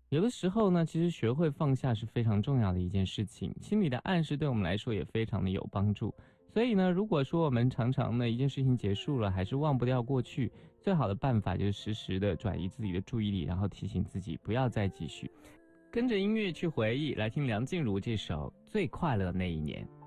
有的时候呢，其实学会放下是非常重要的一件事情，心理的暗示对我们来说也非常的有帮助。所以呢，如果说我们常常呢一件事情结束了，还是忘不掉过去，最好的办法就是时时的转移自己的注意力，然后提醒自己不要再继续。跟着音乐去回忆，来听梁静茹这首《最快乐那一年》。